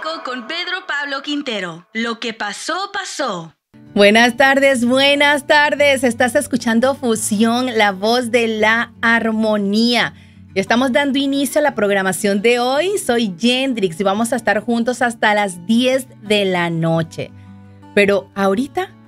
México con Pedro Pablo Quintero. Lo que pasó, pasó. Buenas tardes, buenas tardes. Estás escuchando Fusión, la voz de la armonía. Estamos dando inicio a la programación de hoy. Soy Yendrix y vamos a estar juntos hasta las 10 de la noche. Pero ahorita